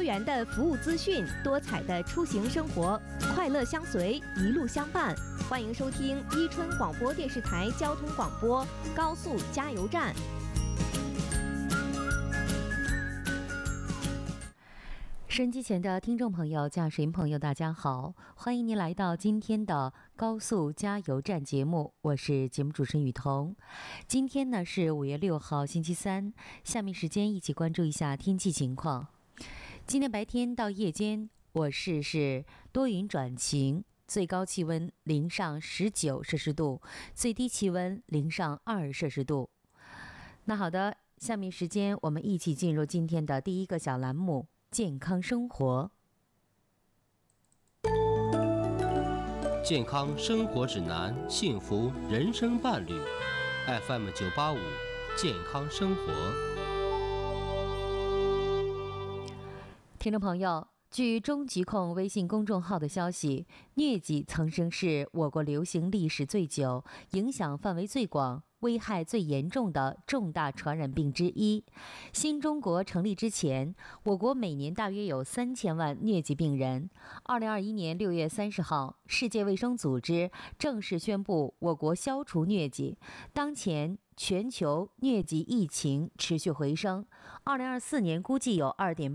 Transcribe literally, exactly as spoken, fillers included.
多元的服务资讯，多彩的出行生活，快乐相随，一路相伴。欢迎收听伊春广播电视台交通广播高速加油站。收音机前的听众朋友、驾驶员朋友，大家好，欢迎您来到今天的高速加油站节目，我是节目主持人雨桐。今天呢是五月六号星期三，下面时间一起关注一下天气情况。今天白天到夜间，我市是多云转晴，最高气温零上十九摄氏度，最低气温零上二摄氏度。那好的，下面时间我们一起进入今天的第一个小栏目。健康生活， 健康生活指南，幸福人生伴侣 F M 九八五健康生活。 听众朋友，据中疾控微信公众号的消息，疟疾曾经是我国流行历史最久、影响范围最广、危害最严重的重大传染病之一。新中国成立之前，我国每年大约有三千万疟疾病人。二零二一年六月三十号，世界卫生组织正式宣布我国消除疟疾。当前全球疟疾疫情持续回升，二零二四年估计有二点